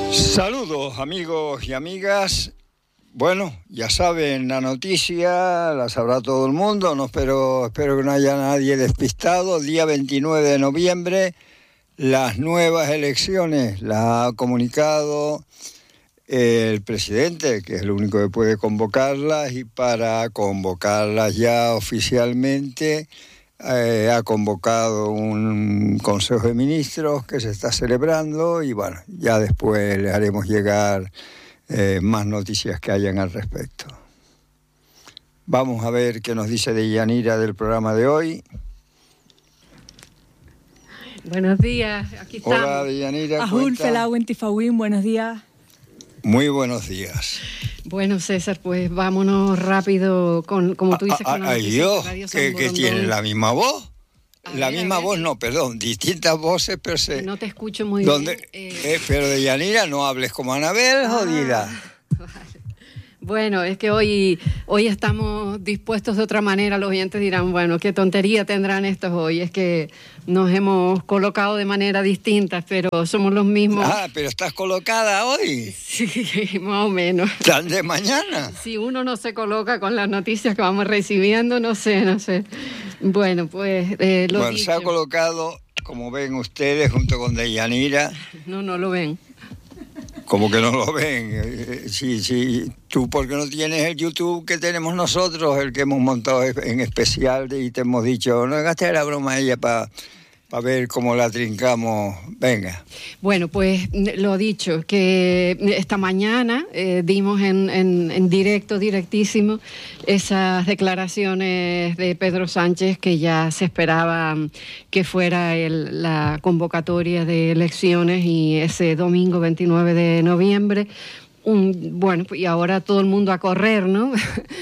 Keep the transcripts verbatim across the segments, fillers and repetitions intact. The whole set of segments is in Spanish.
Saludos amigos y amigas. Bueno, ya saben la noticia, la sabrá todo el mundo, no espero, espero que no haya nadie despistado. Día veintinueve de noviembre, las nuevas elecciones las ha comunicado el presidente, que es el único que puede convocarlas, y para convocarlas ya oficialmente eh, ha convocado un Consejo de Ministros que se está celebrando y bueno, ya después le haremos llegar eh, más noticias que hayan al respecto. Vamos a ver qué nos dice Deyanira del programa de hoy. Buenos días, aquí estamos. Hola Deyanira, Ahul Felawin Tifawin, buenos días. Muy buenos días. Bueno, César, pues vámonos rápido con, como tú dices, con la Ay, Dios, que, que tiene la misma voz. A la ver, misma voz, no, perdón, distintas voces, pero se... No te escucho muy ¿Dónde? bien. Eh... Eh, pero Deyanira, no hables como Anabel, ah, jodida. Vale. Bueno, es que hoy, hoy estamos dispuestos de otra manera. Los oyentes dirán, bueno, qué tontería tendrán estos hoy. Es que nos hemos colocado de manera distinta, pero somos los mismos. Ah, pero estás colocada hoy. Sí, más o menos. ¿Tan de mañana? Si uno no se coloca con las noticias que vamos recibiendo, no sé, no sé. Bueno, pues eh, lo Bueno, dicho. Se ha colocado, como ven ustedes, junto con Deyanira. No, no lo ven. Como que no lo ven. Sí, sí. Tú, porque no tienes el YouTube que tenemos nosotros, el que hemos montado en especial, y te hemos dicho, no gastes la broma a ella para pa ver cómo la trincamos. Venga. Bueno, pues lo dicho, que esta mañana eh, dimos en, en, en directo, directísimo, esas declaraciones de Pedro Sánchez que ya se esperaba que fuera el, la convocatoria de elecciones, y ese domingo veintinueve de noviembre. Un, bueno, y ahora todo el mundo a correr, ¿no?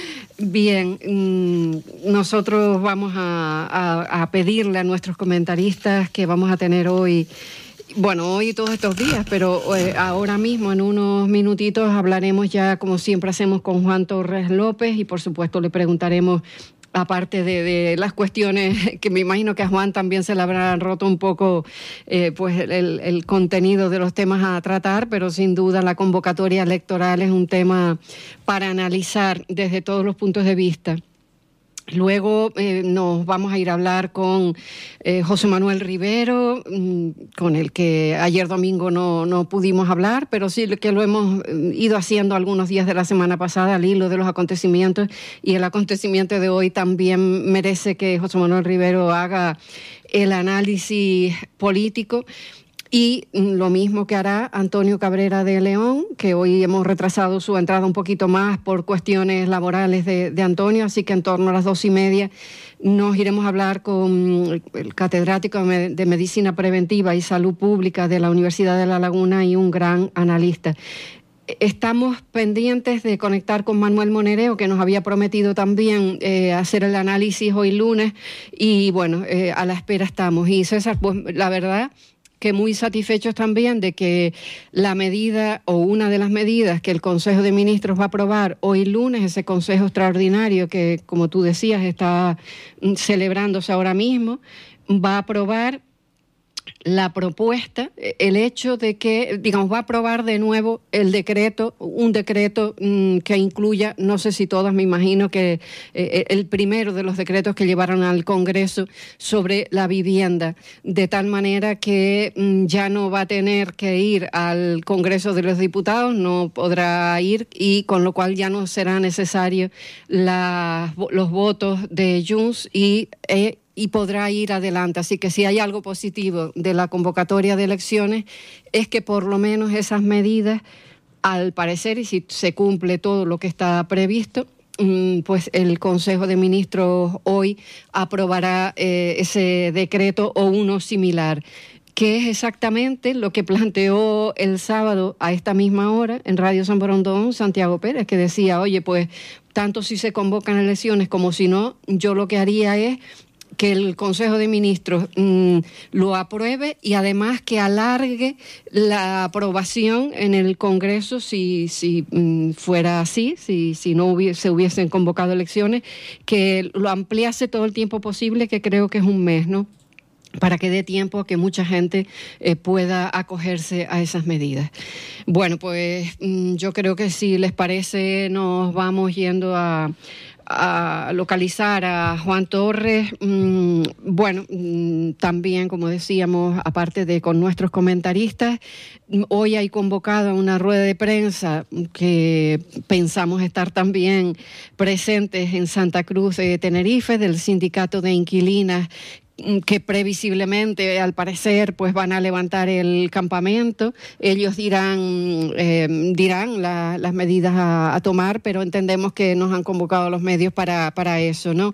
Bien, mmm, nosotros vamos a, a, a pedirle a nuestros comentaristas que vamos a tener hoy, bueno, hoy y todos estos días, pero eh, ahora mismo en unos minutitos hablaremos ya, como siempre hacemos, con Juan Torres López, y por supuesto le preguntaremos, aparte de, de las cuestiones que me imagino que a Juan también se le habrán roto un poco eh, pues el, el contenido de los temas a tratar, pero sin duda la convocatoria electoral es un tema para analizar desde todos los puntos de vista. Luego eh, nos vamos a ir a hablar con eh, José Manuel Rivero, mmm, con el que ayer domingo no, no pudimos hablar, pero sí que lo hemos ido haciendo algunos días de la semana pasada al hilo de los acontecimientos, y el acontecimiento de hoy también merece que José Manuel Rivero haga el análisis político. Y lo mismo que hará Antonio Cabrera de León, que hoy hemos retrasado su entrada un poquito más por cuestiones laborales de, de Antonio, así que en torno a las dos y media nos iremos a hablar con el catedrático de Medicina Preventiva y Salud Pública de la Universidad de La Laguna y un gran analista. Estamos pendientes de conectar con Manuel Monereo, que nos había prometido también eh, hacer el análisis hoy lunes, y bueno, eh, a la espera estamos. Y César, pues la verdad que muy satisfechos también de que la medida o una de las medidas que el Consejo de Ministros va a aprobar hoy lunes, ese Consejo Extraordinario que, como tú decías, está celebrándose ahora mismo, va a aprobar la propuesta, el hecho de que, digamos, va a aprobar de nuevo el decreto, un decreto mmm, que incluya, no sé si todas, me imagino que eh, el primero de los decretos que llevaron al Congreso sobre la vivienda, de tal manera que mmm, ya no va a tener que ir al Congreso de los Diputados, no podrá ir, y con lo cual ya no será necesario la, los votos de Junts y eh, y podrá ir adelante. Así que si hay algo positivo de la convocatoria de elecciones es que por lo menos esas medidas, al parecer, y si se cumple todo lo que está previsto, pues el Consejo de Ministros hoy aprobará eh, ese decreto o uno similar, que es exactamente lo que planteó el sábado a esta misma hora en Radio San Borondón Santiago Pérez, que decía, oye, pues tanto si se convocan elecciones como si no, yo lo que haría es que el Consejo de Ministros mmm, lo apruebe, y además que alargue la aprobación en el Congreso si, si mmm, fuera así, si, si no hubiese, se hubiesen convocado elecciones, que lo ampliase todo el tiempo posible, que creo que es un mes, ¿no? para que dé tiempo a que mucha gente eh, pueda acogerse a esas medidas. Bueno, pues yo creo que si les parece nos vamos yendo a, a localizar a Juan Torres. Mm, bueno, mm, también, como decíamos, aparte de con nuestros comentaristas, hoy hay convocada una rueda de prensa que pensamos estar también presentes en Santa Cruz de Tenerife, del Sindicato de Inquilinas, que previsiblemente, al parecer, pues van a levantar el campamento. Ellos dirán eh, dirán la, las medidas a, a tomar, pero entendemos que nos han convocado los medios para, para eso, ¿no?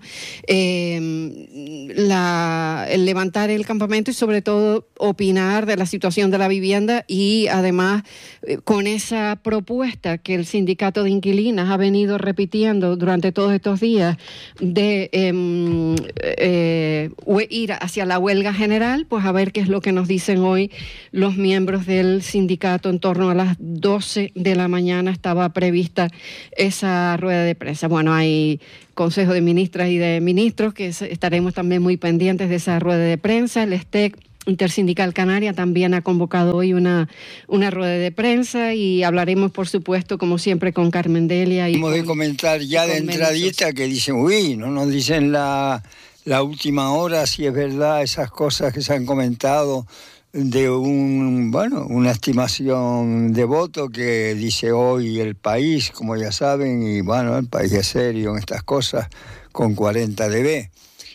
Eh, la, el levantar el campamento y, sobre todo, opinar de la situación de la vivienda y, además, eh, con esa propuesta que el Sindicato de Inquilinas ha venido repitiendo durante todos estos días de eh, eh, ir hacia la huelga general, pues a ver qué es lo que nos dicen hoy los miembros del sindicato. En torno a las doce de la mañana estaba prevista esa rueda de prensa. Bueno, hay Consejo de Ministras y de Ministros que estaremos también muy pendientes de esa rueda de prensa. El S T E C Intersindical Canaria también ha convocado hoy una, una rueda de prensa y hablaremos, por supuesto, como siempre, con Carmen Delia. Y Hemos con, de comentar ya de entradita que dicen, uy, no nos dicen la... la última hora, si es verdad, esas cosas que se han comentado de un, bueno, una estimación de voto que dice hoy El País, como ya saben, y bueno, El País es serio en estas cosas, con cuarenta decibelios.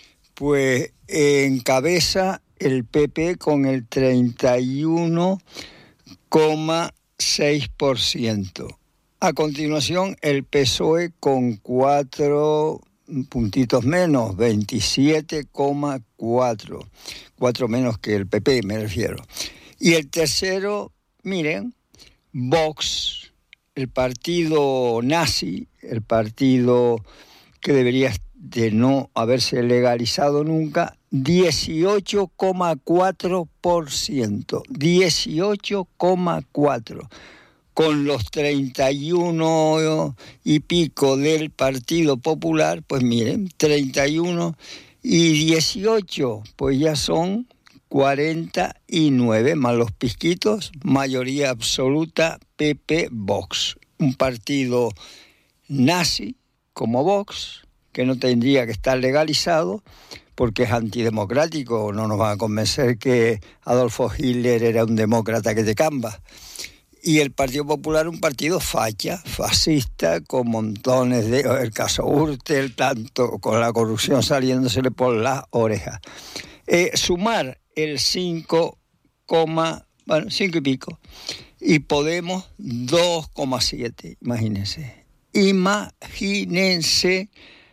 Pues eh, encabeza el P P con el treinta y uno coma seis por ciento. A continuación, el P S O E con cuatro puntitos menos, veintisiete coma cuatro, cuatro menos que el P P, me refiero. Y el tercero, miren, Vox, el partido nazi, el partido que debería de no haberse legalizado nunca, dieciocho coma cuatro por ciento, dieciocho coma cuatro por ciento. Con los treinta y uno y pico del Partido Popular, pues miren, treinta y uno y dieciocho, pues ya son cuarenta y nueve, más los pisquitos, mayoría absoluta P P Vox. Un partido nazi como Vox, que no tendría que estar legalizado, porque es antidemocrático. No nos van a convencer que Adolfo Hitler era un demócrata que te camba. Y el Partido Popular, un partido facha, fascista, con montones de... El caso Gürtel, tanto con la corrupción saliéndosele por las orejas. Eh, sumar el cinco, bueno, cinco y pico. Y Podemos dos coma siete, imagínense. Imagínense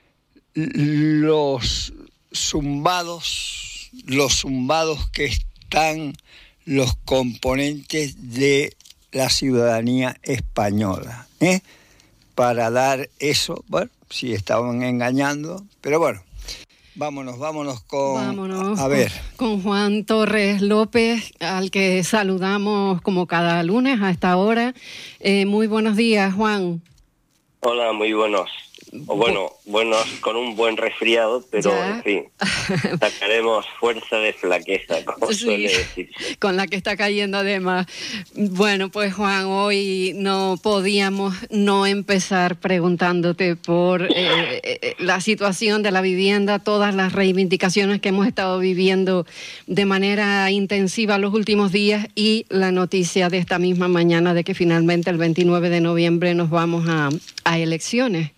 los zumbados, los zumbados que están los componentes de la ciudadanía española, ¿eh? Para dar eso, bueno, si estaban engañando, pero bueno, vámonos, vámonos con, vámonos a ver. Con, con Juan Torres López, al que saludamos como cada lunes a esta hora. Eh, muy buenos días, Juan. Hola, muy buenos. O bueno, buenos con un buen resfriado, pero ya. En fin, sacaremos fuerza de flaqueza, como sí, suele decirse. Con la que está cayendo además. Bueno, pues Juan, hoy no podíamos no empezar preguntándote por eh, eh, la situación de la vivienda, todas las reivindicaciones que hemos estado viviendo de manera intensiva los últimos días y la noticia de esta misma mañana de que finalmente el veintinueve de noviembre nos vamos a, a elecciones.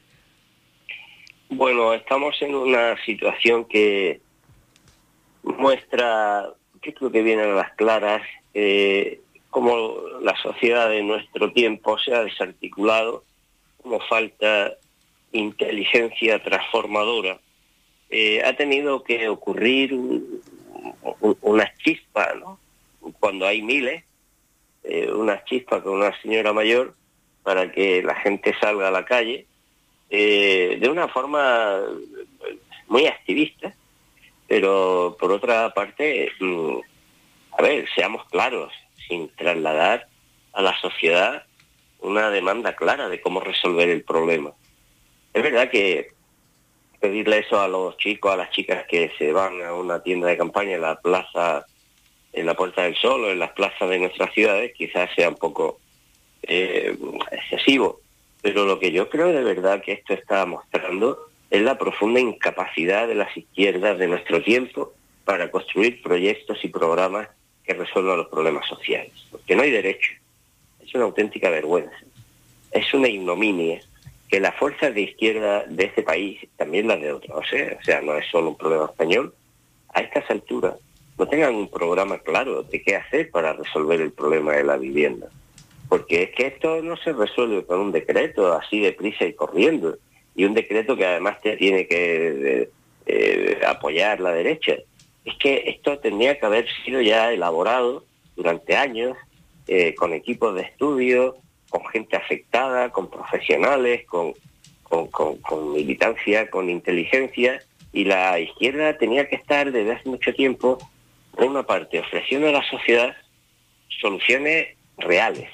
Bueno, estamos en una situación que muestra, que creo que viene a las claras, eh, cómo la sociedad de nuestro tiempo se ha desarticulado, cómo falta inteligencia transformadora. Eh, ha tenido que ocurrir un, un, una chispa, ¿no? Cuando hay miles, eh, una chispa con una señora mayor para que la gente salga a la calle. Eh, de una forma muy activista, pero por otra parte, mmm, a ver, seamos claros, sin trasladar a la sociedad una demanda clara de cómo resolver el problema. Es verdad que pedirle eso a los chicos, a las chicas que se van a una tienda de campaña en la plaza, en la Puerta del Sol o en las plazas de nuestras ciudades, quizás sea un poco eh, excesivo. Pero lo que yo creo de verdad que esto está mostrando es la profunda incapacidad de las izquierdas de nuestro tiempo para construir proyectos y programas que resuelvan los problemas sociales. Porque no hay derecho. Es una auténtica vergüenza. Es una ignominia que las fuerzas de izquierda de este país, también las de otros, ¿eh? O sea, no es solo un problema español, a estas alturas no tengan un programa claro de qué hacer para resolver el problema de la vivienda. Porque es que esto no se resuelve con un decreto así de prisa y corriendo, y un decreto que además te tiene que eh, eh, apoyar la derecha. Es que esto tendría que haber sido ya elaborado durante años, eh, con equipos de estudio, con gente afectada, con profesionales, con, con, con, con militancia, con inteligencia, y la izquierda tenía que estar desde hace mucho tiempo, por una parte, ofreciendo a la sociedad soluciones reales,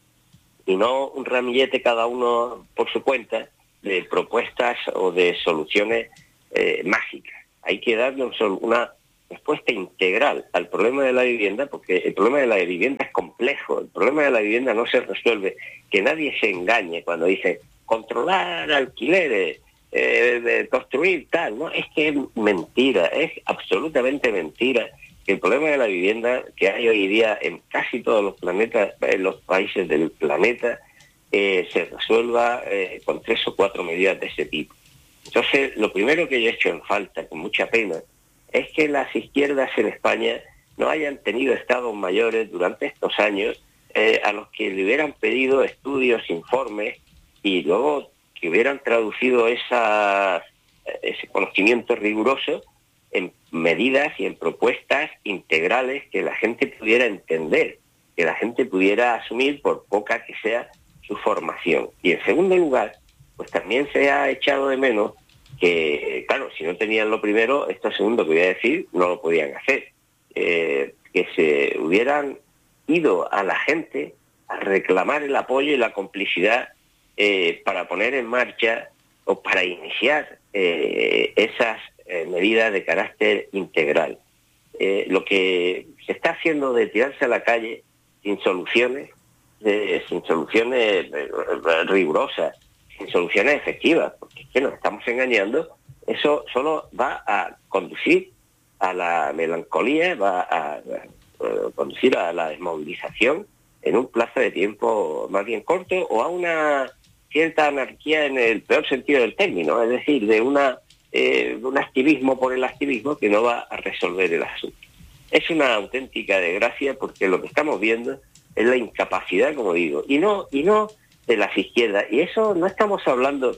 y no un ramillete cada uno por su cuenta de propuestas o de soluciones eh, mágicas. Hay que darle una respuesta integral al problema de la vivienda, porque el problema de la vivienda es complejo. El problema de la vivienda no se resuelve. Que nadie se engañe cuando dice controlar alquileres, eh, construir tal, ¿no? Es que es mentira, es absolutamente mentira que el problema de la vivienda que hay hoy día en casi todos los planetas, en los países del planeta, eh, se resuelva eh, con tres o cuatro medidas de ese tipo. Entonces, lo primero que yo he hecho en falta, con mucha pena, es que las izquierdas en España no hayan tenido estados mayores durante estos años eh, a los que le hubieran pedido estudios, informes, y luego que hubieran traducido esa, ese conocimiento riguroso en medidas y en propuestas integrales que la gente pudiera entender, que la gente pudiera asumir por poca que sea su formación. Y en segundo lugar, pues también se ha echado de menos que, claro, si no tenían lo primero, esto segundo que voy a decir, no lo podían hacer. Eh, que se hubieran ido a la gente a reclamar el apoyo y la complicidad eh, para poner en marcha o para iniciar eh, esas eh, medidas de carácter integral. Eh, lo que se está haciendo de tirarse a la calle sin soluciones, eh, sin soluciones eh, rigurosas, sin soluciones efectivas, porque es que nos estamos engañando, eso solo va a conducir a la melancolía, va a, a, a conducir a la desmovilización en un plazo de tiempo más bien corto, o a una cierta anarquía en el peor sentido del término, es decir, de una eh, un activismo por el activismo que no va a resolver el asunto. Es una auténtica desgracia porque lo que estamos viendo es la incapacidad, como digo, y no y no de las izquierdas. Y eso no estamos hablando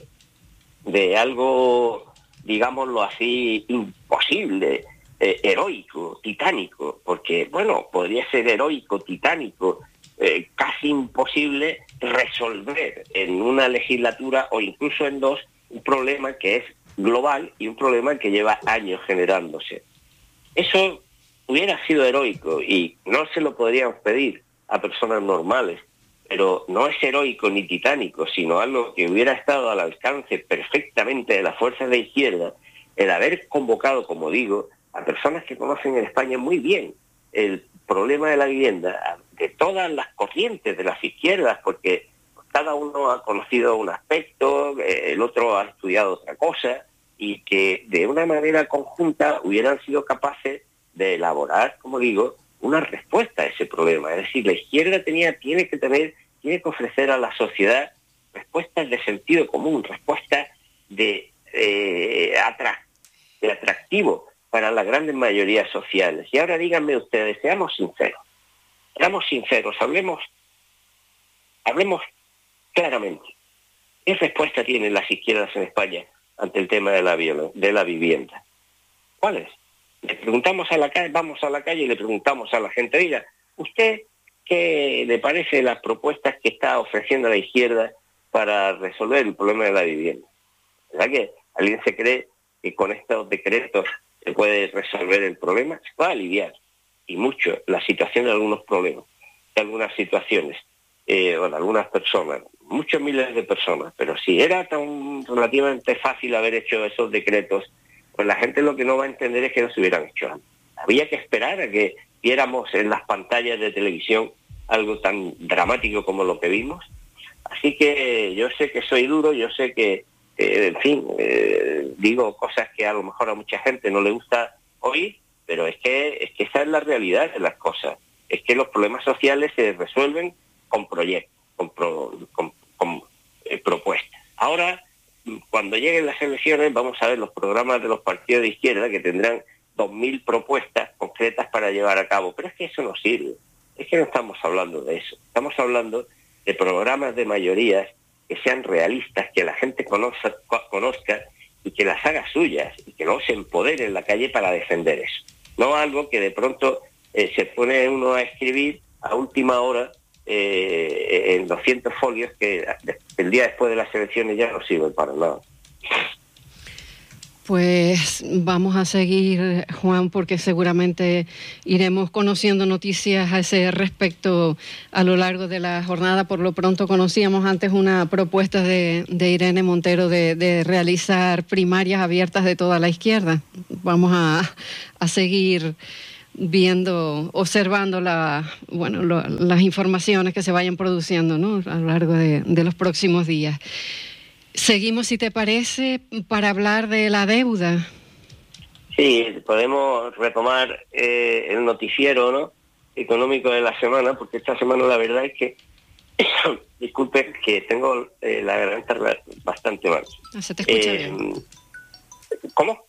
de algo, digámoslo así, imposible, eh, heroico, titánico, porque, bueno, podría ser heroico, titánico, eh, casi imposible resolver en una legislatura o incluso en dos un problema que es global y un problema que lleva años generándose. Eso hubiera sido heroico y no se lo podríamos pedir a personas normales, pero no es heroico ni titánico, sino algo que hubiera estado al alcance perfectamente de las fuerzas de izquierda, el haber convocado, como digo, a personas que conocen en España muy bien el problema de la vivienda, de todas las corrientes de las izquierdas, porque cada uno ha conocido un aspecto, el otro ha estudiado otra cosa, y que de una manera conjunta hubieran sido capaces de elaborar, como digo, una respuesta a ese problema. Es decir, la izquierda tenía, tiene que tener, tiene que ofrecer a la sociedad respuestas de sentido común, respuestas de, eh, atrac- de atractivo para las grandes mayorías sociales. Y ahora díganme ustedes, seamos sinceros, seamos sinceros, hablemos, hablemos claramente. ¿Qué respuesta tienen las izquierdas en España ante el tema de la, de la vivienda? ¿Cuál es? Le preguntamos a la calle, vamos a la calle y le preguntamos a la gente, diga, ¿usted qué le parece las propuestas que está ofreciendo la izquierda para resolver el problema de la vivienda? ¿Verdad que alguien se cree que con estos decretos se puede resolver el problema? Se puede aliviar, y mucho, la situación de algunos problemas, de algunas situaciones, eh, bueno, algunas personas, muchos miles de personas, pero si era tan relativamente fácil haber hecho esos decretos, pues la gente lo que no va a entender es que no se hubieran hecho antes. Había que esperar a que viéramos en las pantallas de televisión algo tan dramático como lo que vimos. Así que yo sé que soy duro, yo sé que, eh, en fin, eh, digo cosas que a lo mejor a mucha gente no le gusta oír, pero es que, es que esa es la realidad de las cosas. Es que los problemas sociales se resuelven con proyectos, con, pro, con, con eh, propuestas. Ahora, cuando lleguen las elecciones, vamos a ver los programas de los partidos de izquierda que tendrán dos mil propuestas concretas para llevar a cabo. Pero es que eso no sirve. Es que no estamos hablando de eso. Estamos hablando de programas de mayorías que sean realistas, que la gente conozca, conozca y que las haga suyas y que no se empodere en la calle para defender eso. No algo que de pronto eh, se pone uno a escribir a última hora eh, en doscientos folios que el día después de las elecciones ya no sirven para nada. Pues vamos a seguir, Juan, porque seguramente iremos conociendo noticias a ese respecto a lo largo de la jornada. Por lo pronto conocíamos antes una propuesta de, de Irene Montero de, de realizar primarias abiertas de toda la izquierda. Vamos a, a seguir viendo, observando la, bueno, lo, las informaciones que se vayan produciendo, ¿no?, a lo largo de, de los próximos días. Seguimos, si te parece, para hablar de la deuda. Sí, podemos retomar eh, el noticiero, ¿no?, económico de la semana, porque esta semana la verdad es que, disculpe, que tengo eh, la garganta bastante mal. Ah, se te escucha eh, bien. ¿Cómo?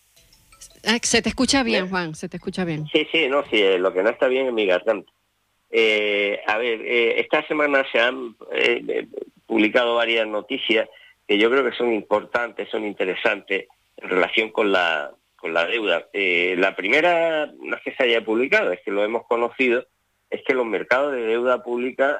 Ah, se te escucha bien, Juan, se te escucha bien. Sí, sí, no, sí, eh, lo que no está bien es mi garganta. Eh, a ver, eh, esta semana se han eh, publicado varias noticias que yo creo que son importantes, son interesantes en relación con la con la deuda. Eh, la primera no es que se haya publicado, es que lo hemos conocido, es que los mercados de deuda pública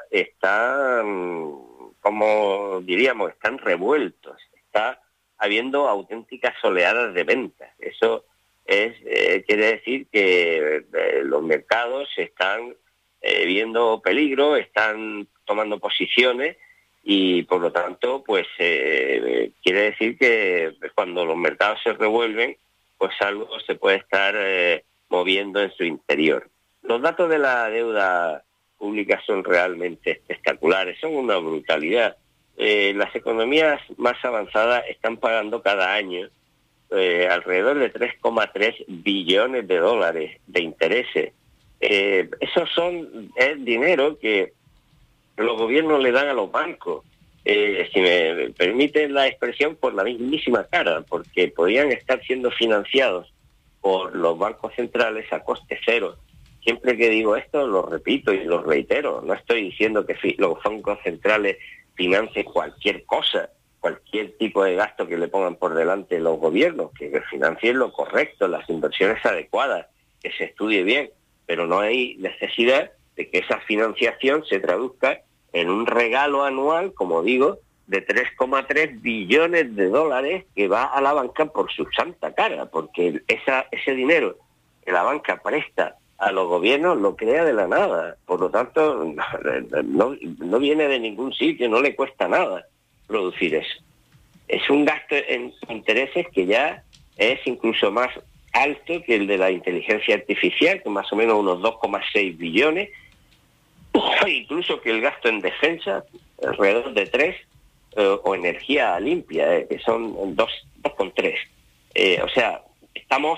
están, como diríamos, están revueltos, está habiendo auténticas oleadas de ventas. Eso es eh, quiere decir que eh, los mercados están eh, viendo peligro, están tomando posiciones, y por lo tanto, pues eh, quiere decir que cuando los mercados se revuelven, pues algo se puede estar eh, moviendo en su interior. Los datos de la deuda pública son realmente espectaculares, son una brutalidad. Eh, las economías más avanzadas están pagando cada año eh, alrededor de tres coma tres billones de dólares de intereses. Eh, esos son es dinero que los gobiernos le dan a los bancos, eh, si me permiten la expresión, por la mismísima cara, porque podrían estar siendo financiados por los bancos centrales a coste cero. Siempre que digo esto lo repito y lo reitero, no estoy diciendo que fi- los bancos centrales financien cualquier cosa, cualquier tipo de gasto que le pongan por delante los gobiernos, que financien lo correcto, las inversiones adecuadas, que se estudie bien, pero no hay necesidad de que esa financiación se traduzca en un regalo anual, como digo, de tres coma tres billones de dólares que va a la banca por su santa cara, porque esa, ese dinero que la banca presta a los gobiernos lo crea de la nada. Por lo tanto, no, no viene de ningún sitio, no le cuesta nada producir eso. Es un gasto en intereses que ya es incluso más alto que el de la inteligencia artificial, que más o menos unos dos coma seis billones, incluso que el gasto en defensa, alrededor de tres, eh, o energía limpia, eh, que son dos coma tres. Eh, o sea, estamos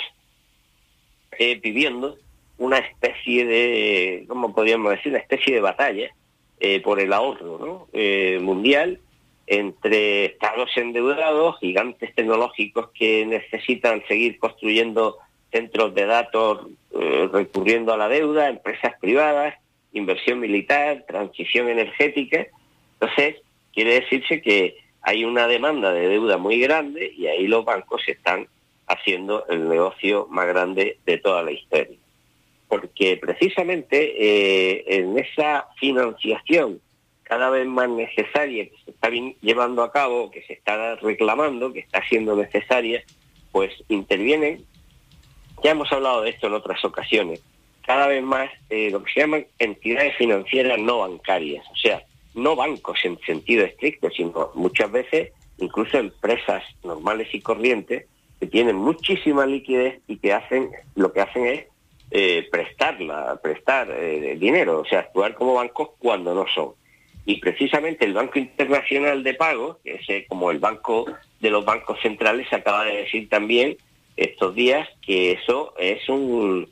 eh, viviendo una especie de, ¿cómo podríamos decir? Una especie de batalla eh, por el ahorro, ¿no? eh, mundial, entre estados endeudados, gigantes tecnológicos que necesitan seguir construyendo centros de datos eh, recurriendo a la deuda, empresas privadas, inversión militar, transición energética. Entonces, quiere decirse que hay una demanda de deuda muy grande y ahí los bancos están haciendo el negocio más grande de toda la historia. Porque precisamente eh, en esa financiación cada vez más necesaria que se está llevando a cabo, que se está reclamando, que está siendo necesaria, pues intervienen, ya hemos hablado de esto en otras ocasiones, cada vez más eh, lo que se llaman entidades financieras no bancarias, o sea, no bancos en sentido estricto, sino muchas veces incluso empresas normales y corrientes que tienen muchísima liquidez y que hacen lo que hacen es eh, prestarla, prestar eh, dinero, o sea, actuar como bancos cuando no son. Y precisamente el Banco Internacional de Pagos, que es eh, como el banco de los bancos centrales, acaba de decir también estos días que eso es un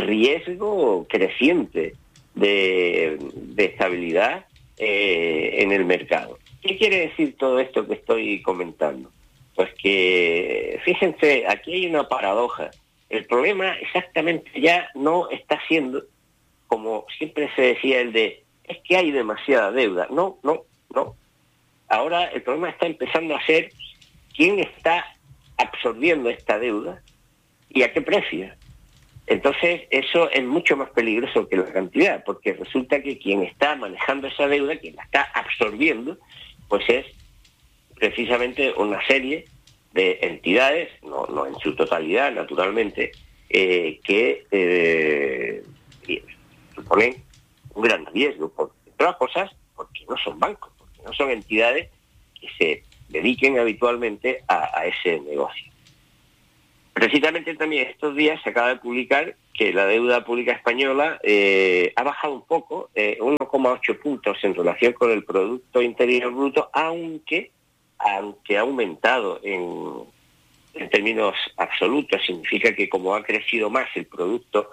riesgo creciente de, de estabilidad eh, en el mercado. ¿Qué quiere decir todo esto que estoy comentando? Pues que, fíjense, aquí hay una paradoja. El problema exactamente ya no está siendo, como siempre se decía, el de, es que hay demasiada deuda. No, no, no. Ahora el problema está empezando a ser quién está absorbiendo esta deuda y a qué precio. Entonces eso es mucho más peligroso que la cantidad, porque resulta que quien está manejando esa deuda, quien la está absorbiendo, pues es precisamente una serie de entidades, no, no en su totalidad, naturalmente, eh, que eh, suponen un gran riesgo, por otras cosas, porque no son bancos, porque no son entidades que se dediquen habitualmente a, a ese negocio. Precisamente también estos días se acaba de publicar que la deuda pública española eh, ha bajado un poco, eh, uno coma ocho puntos en relación con el Producto Interior Bruto, aunque, aunque ha aumentado en, en términos absolutos. Significa que como ha crecido más el Producto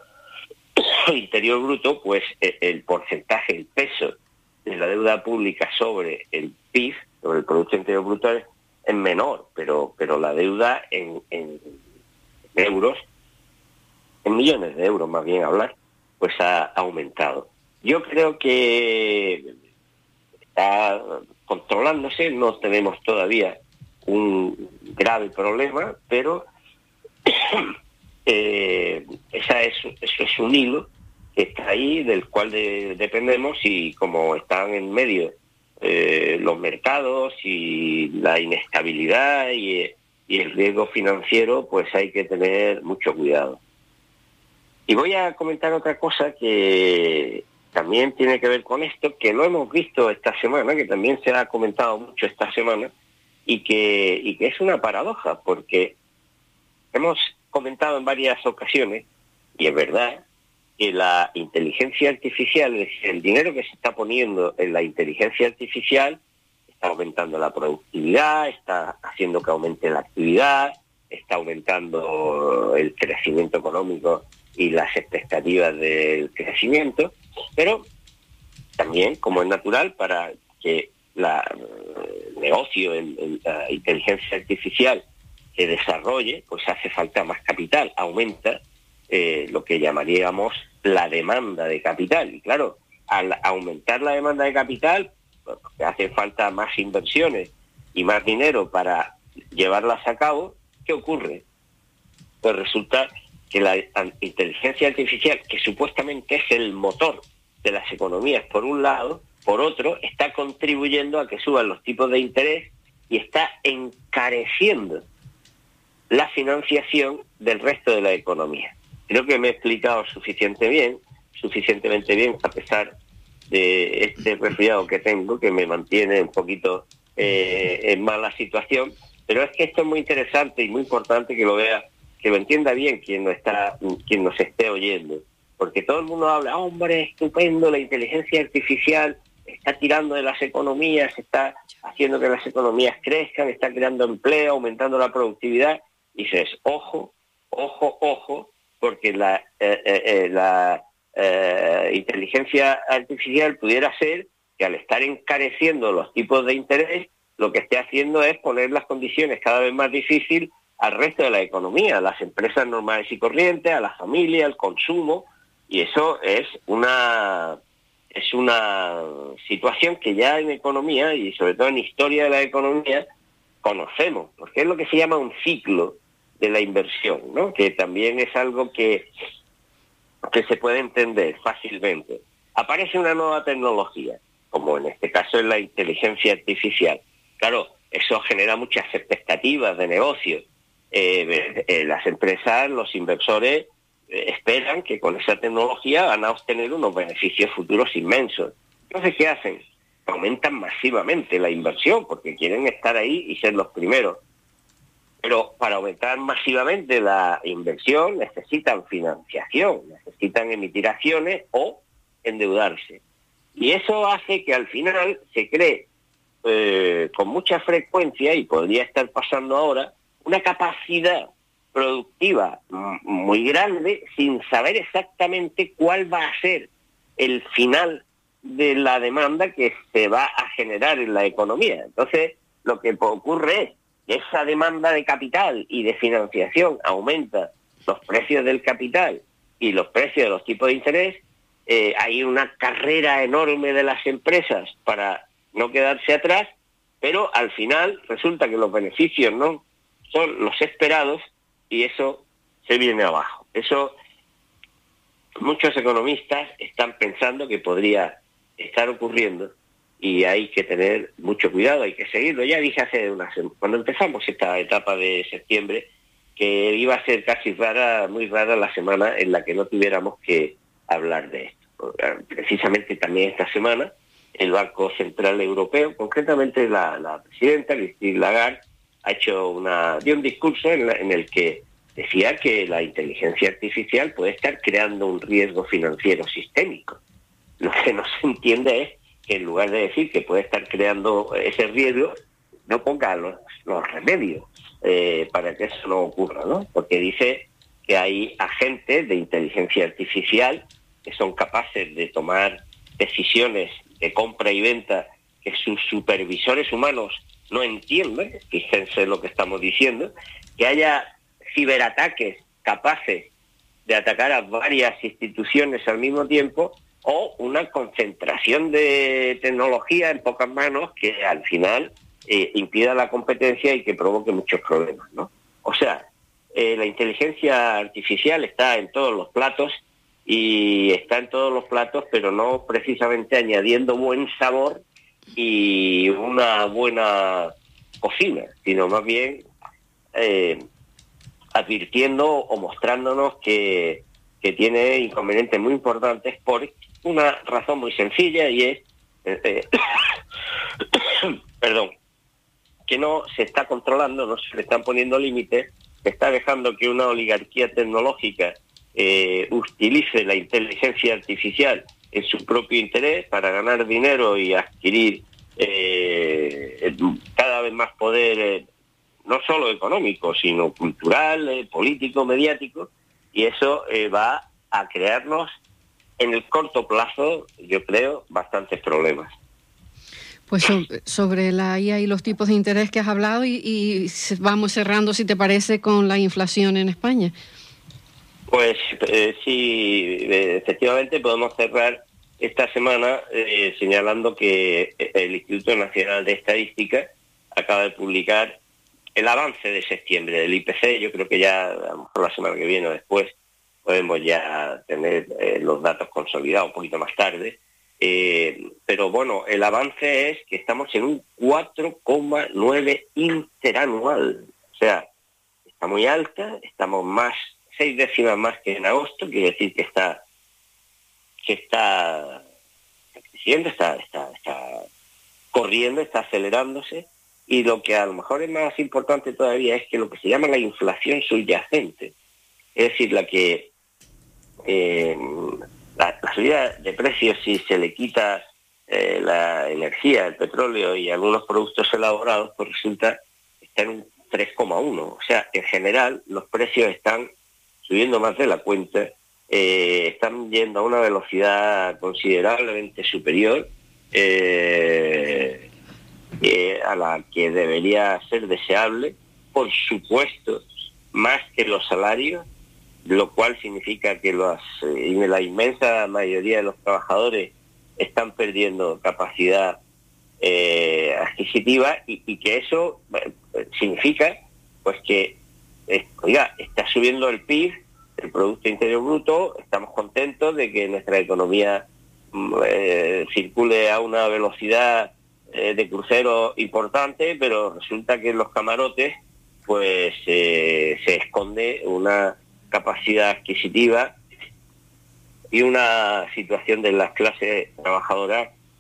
Interior Bruto, pues el, el porcentaje, el peso de la deuda pública sobre el P I B, sobre el Producto Interior Bruto, es, es menor, pero, pero la deuda en, en euros, en millones de euros más bien hablar, pues ha aumentado. Yo creo que está controlándose, no tenemos todavía un grave problema, pero eh, esa es, eso es un hilo que está ahí, del cual de, dependemos, y como están en medio eh, los mercados y la inestabilidad y y el riesgo financiero, pues hay que tener mucho cuidado. Y voy a comentar otra cosa que también tiene que ver con esto, que lo hemos visto esta semana, que también se ha comentado mucho esta semana, y que, y que es una paradoja, porque hemos comentado en varias ocasiones, y es verdad, que la inteligencia artificial, es decir, el dinero que se está poniendo en la inteligencia artificial, está aumentando la productividad, está haciendo que aumente la actividad, está aumentando el crecimiento económico y las expectativas del crecimiento, pero también, como es natural, para que la, el negocio en, en la inteligencia artificial se desarrolle, pues hace falta más capital, aumenta eh, lo que llamaríamos la demanda de capital. Y claro, al aumentar la demanda de capital, porque hace falta más inversiones y más dinero para llevarlas a cabo, ¿qué ocurre? Pues resulta que la inteligencia artificial, que supuestamente es el motor de las economías por un lado, por otro, está contribuyendo a que suban los tipos de interés y está encareciendo la financiación del resto de la economía. Creo que me he explicado suficiente bien, suficientemente bien, a pesar de este resfriado que tengo, que me mantiene un poquito eh, en mala situación, pero es que esto es muy interesante y muy importante que lo vea, que lo entienda bien quien nos está, quien nos esté oyendo, porque todo el mundo habla, oh, hombre, estupendo, la inteligencia artificial está tirando de las economías, está haciendo que las economías crezcan, está creando empleo, aumentando la productividad, y dices, ojo, ojo, ojo, porque la, eh, eh, la Eh, inteligencia artificial pudiera ser que al estar encareciendo los tipos de interés, lo que esté haciendo es poner las condiciones cada vez más difíciles al resto de la economía, a las empresas normales y corrientes, a la familia, al consumo, y eso es una es una situación que ya en economía y sobre todo en historia de la economía conocemos, porque es lo que se llama un ciclo de la inversión, ¿no? Que también es algo que que se puede entender fácilmente. Aparece una nueva tecnología, como en este caso es la inteligencia artificial. Claro, eso genera muchas expectativas de negocio. Eh, eh, las empresas, los inversores, eh, esperan que con esa tecnología van a obtener unos beneficios futuros inmensos. Entonces, ¿qué hacen? aumentan masivamente la inversión porque quieren estar ahí y ser los primeros. Pero para aumentar masivamente la inversión necesitan financiación, necesitan emitir acciones o endeudarse. Y eso hace que al final se cree eh, con mucha frecuencia, y podría estar pasando ahora, una capacidad productiva muy grande sin saber exactamente cuál va a ser el final de la demanda que se va a generar en la economía. Entonces, lo que ocurre es que esa demanda de capital y de financiación aumenta los precios del capital y los precios de los tipos de interés. Eh, hay una carrera enorme de las empresas para no quedarse atrás, pero al final resulta que los beneficios no son los esperados y eso se viene abajo. Eso muchos economistas están pensando que podría estar ocurriendo y hay que tener mucho cuidado, hay que seguirlo. Ya dije hace una semana, cuando empezamos esta etapa de septiembre, que iba a ser casi rara, muy rara la semana en la que no tuviéramos que hablar de esto. Precisamente también esta semana el Banco Central Europeo, concretamente la, la presidenta Christine Lagarde, ha hecho una, dio un discurso en, la, en el que decía que la inteligencia artificial puede estar creando un riesgo financiero sistémico. Lo que no se entiende es que en lugar de decir que puede estar creando ese riesgo, no ponga los, los remedios eh, para que eso no ocurra, ¿no? Porque dice que hay agentes de inteligencia artificial que son capaces de tomar decisiones de compra y venta que sus supervisores humanos no entienden, fíjense lo que estamos diciendo, que haya ciberataques capaces de atacar a varias instituciones al mismo tiempo, o una concentración de tecnología en pocas manos que al final eh, impida la competencia y que provoque muchos problemas, ¿no? O sea, eh, la inteligencia artificial está en todos los platos y está en todos los platos, pero no precisamente añadiendo buen sabor y una buena cocina, sino más bien eh, advirtiendo o mostrándonos que, que tiene inconvenientes muy importantes por una razón muy sencilla, y es eh, eh, perdón, que no se está controlando, no se le están poniendo límites, se está dejando que una oligarquía tecnológica eh, utilice la inteligencia artificial en su propio interés para ganar dinero y adquirir eh, cada vez más poder, eh, no solo económico, sino cultural, eh, político, mediático, y eso eh, va a crearnos en el corto plazo, yo creo, bastantes problemas. Pues sobre la I A y los tipos de interés que has hablado, y, y vamos cerrando, si te parece, con la inflación en España. Pues eh, sí, eh, efectivamente podemos cerrar esta semana eh, señalando que el Instituto Nacional de Estadística acaba de publicar el avance de septiembre del I P C. Yo creo que ya, a lo mejor la semana que viene o después, podemos ya tener eh, los datos consolidados un poquito más tarde. Eh, pero bueno, el avance es que estamos en un cuatro coma nueve interanual. O sea, está muy alta, estamos más, seis décimas más que en agosto, quiere decir que está que está creciendo, está, está, está corriendo, está acelerándose, y lo que a lo mejor es más importante todavía es que lo que se llama la inflación subyacente, es decir, la que eh, la, la subida de precios, si se le quita eh, la energía, el petróleo y algunos productos elaborados, pues resulta estar en un tres coma uno. O sea, en general los precios están subiendo más de la cuenta, eh, están yendo a una velocidad considerablemente superior eh, eh, a la que debería ser deseable, por supuesto, más que los salarios, lo cual significa que los, eh, la inmensa mayoría de los trabajadores están perdiendo capacidad eh, adquisitiva, y, y que eso eh, significa pues que eh, oiga, está subiendo el P I B, el Producto Interior Bruto, estamos contentos de que nuestra economía eh, circule a una velocidad eh, de crucero importante, pero resulta que en los camarotes pues eh, se esconde una capacidad adquisitiva y una situación de las clases trabajadoras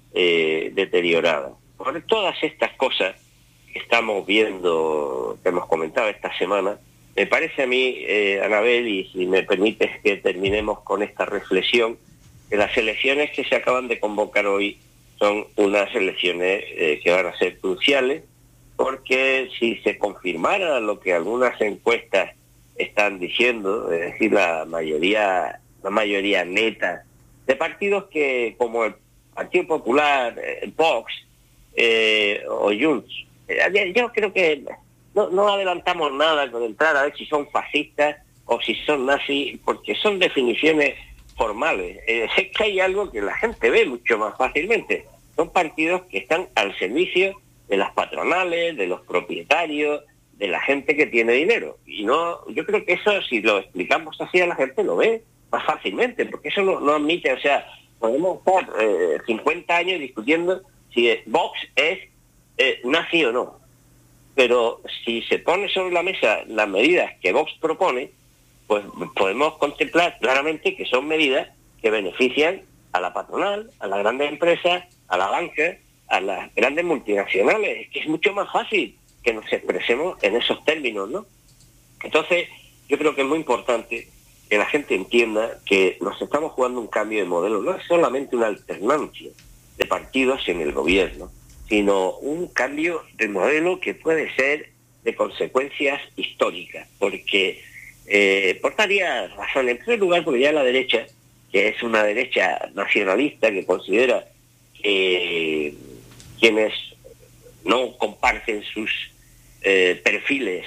eh, deteriorada. Por todas estas cosas que estamos viendo, que hemos comentado esta semana, me parece a mí, eh, Anabel, y si me permites que terminemos con esta reflexión, que las elecciones que se acaban de convocar hoy son unas elecciones eh, que van a ser cruciales, porque si se confirmara lo que algunas encuestas están diciendo, es decir, la mayoría, la mayoría neta de partidos que, como el Partido Popular, eh, Vox eh, o Junts, eh, yo creo que no, no adelantamos nada con entrar a ver si son fascistas o si son nazis, porque son definiciones formales. Eh, es que hay algo que la gente ve mucho más fácilmente. Son partidos que están al servicio de las patronales, de los propietarios, de la gente que tiene dinero. Y no, yo creo que eso, si lo explicamos así a la gente, lo ve más fácilmente, porque eso no, no admite, o sea, podemos estar eh, cincuenta años discutiendo si Vox es eh, nazi o no. Pero si se pone sobre la mesa las medidas que Vox propone, pues podemos contemplar claramente que son medidas que benefician a la patronal, a las grandes empresas, a la banca, a las grandes multinacionales. Es que es mucho más fácil que nos expresemos en esos términos, ¿no? Entonces, yo creo que es muy importante que la gente entienda que nos estamos jugando un cambio de modelo. No es solamente una alternancia de partidos en el gobierno, sino un cambio de modelo que puede ser de consecuencias históricas, porque eh, por varias razones. En primer lugar, porque ya la derecha, que es una derecha nacionalista que considera que quienes no comparten sus eh, perfiles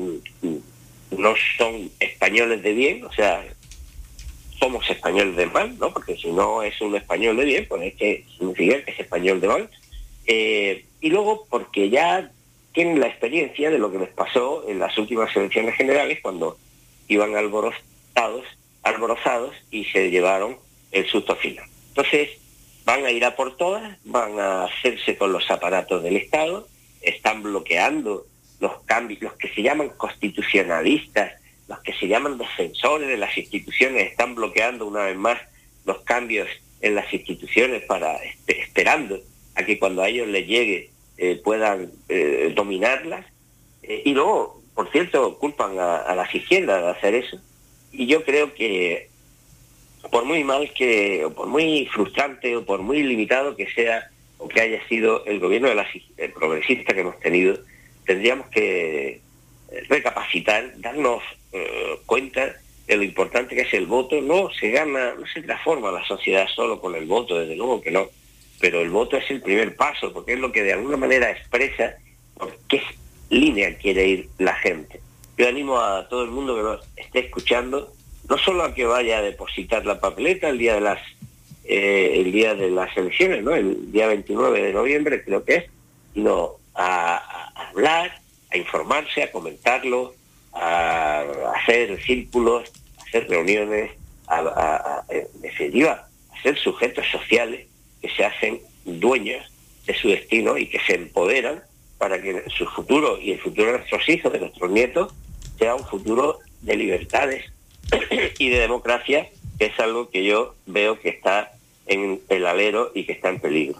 no son españoles de bien, o sea, somos españoles de mal, ¿no? Porque si no es un español de bien, pues es que significa que es español de mal. Eh, y luego porque ya tienen la experiencia de lo que les pasó en las últimas elecciones generales, cuando iban alborozados, alborozados y se llevaron el susto final. Entonces, van a ir a por todas, van a hacerse con los aparatos del Estado, están bloqueando los cambios, los que se llaman constitucionalistas, los que se llaman defensores de las instituciones, están bloqueando una vez más los cambios en las instituciones para esperando a que cuando a ellos les llegue eh, puedan eh, dominarlas. Eh, y luego, por cierto, culpan a, a las izquierdas de hacer eso. Y yo creo que por muy mal que, o por muy frustrante, o por muy limitado que sea, o que haya sido el gobierno de la el progresista que hemos tenido, tendríamos que recapacitar, darnos eh, cuenta de lo importante que es el voto. No se gana, no se transforma la sociedad solo con el voto, desde luego que no, pero el voto es el primer paso, porque es lo que de alguna manera expresa por qué línea quiere ir la gente. Yo animo a todo el mundo que nos esté escuchando, no solo a que vaya a depositar la papeleta el día de las eh, el día de las elecciones, ¿no? El día veintinueve de noviembre creo que es, sino a, a hablar, a informarse, a comentarlo, a hacer círculos, a hacer reuniones, a, a, a, en definitiva, a ser sujetos sociales que se hacen dueños de su destino y que se empoderan para que su futuro y el futuro de nuestros hijos, de nuestros nietos, sea un futuro de libertades y de democracia, que es algo que yo veo que está en el alero y que está en peligro.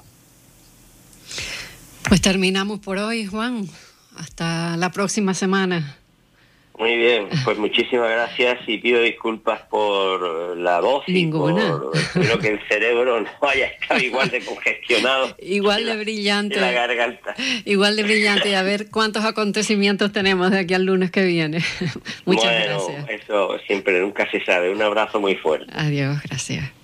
Pues terminamos por hoy, Juan. Hasta la próxima semana. Muy bien, pues muchísimas gracias y pido disculpas por la voz. Ninguna. Y por, espero que el cerebro no haya estado igual de congestionado. Igual de la, brillante. De la garganta. Igual de brillante. Y a ver cuántos acontecimientos tenemos de aquí al lunes que viene. Muchas bueno, gracias. Eso siempre, nunca se sabe. Un abrazo muy fuerte. Adiós, gracias.